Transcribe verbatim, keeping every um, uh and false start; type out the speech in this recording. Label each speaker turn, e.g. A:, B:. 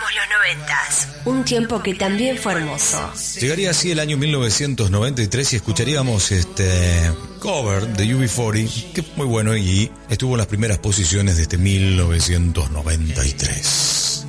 A: los noventas, un tiempo que también fue hermoso.
B: Llegaría así el año mil novecientos noventa y tres y escucharíamos este cover de U B cuarenta, que fue muy bueno y estuvo en las primeras posiciones de este mil novecientos noventa y tres.